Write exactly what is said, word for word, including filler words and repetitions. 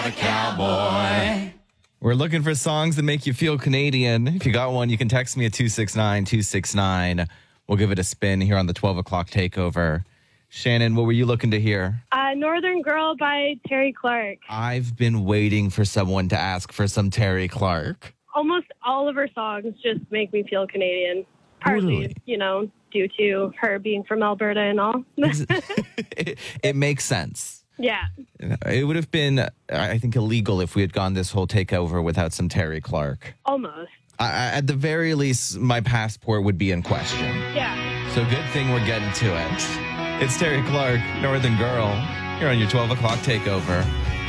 A cowboy. We're looking for songs that make you feel Canadian. If you got one, you can text me at two six nine two six nine. We'll give it a spin here on the twelve o'clock takeover. Shannon, what were you looking to hear? Uh, Northern Girl by Terry Clark. I've been waiting for someone to ask for some Terry Clark. Almost all of her songs just make me feel Canadian. Partly, Totally. you know, due to her being from Alberta and all. it, it makes sense. Yeah. It would have been, I think, illegal if we had gone this whole takeover without some Terry Clark. Almost. I, at the very least, my passport would be in question. Yeah. So good thing we're getting to it. It's Terry Clark, Northern Girl. You're on your twelve o'clock takeover.